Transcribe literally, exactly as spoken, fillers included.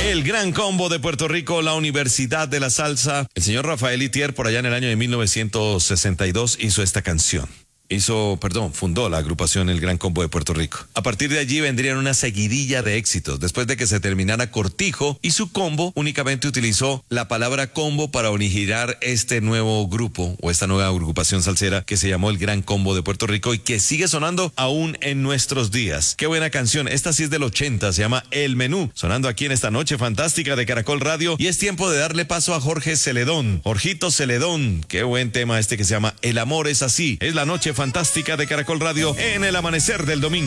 El Gran Combo de Puerto Rico, la Universidad de la Salsa. El señor Rafael Itier, por allá en el año de mil novecientos sesenta y dos, hizo esta canción. Hizo, perdón, fundó la agrupación El Gran Combo de Puerto Rico. A partir de allí vendrían una seguidilla de éxitos. Después de que se terminara Cortijo y su combo, únicamente utilizó la palabra combo para originar este nuevo grupo o esta nueva agrupación salsera que se llamó El Gran Combo de Puerto Rico y que sigue sonando aún en nuestros días. Qué buena canción. Esta sí es del ochenta, se llama El Menú, sonando aquí en esta noche fantástica de Caracol Radio. Y es tiempo de darle paso a Jorge Celedón. Jorgito Celedón. Qué buen tema este que se llama El Amor es Así. Es la noche fantástica de Caracol Radio en el amanecer del domingo.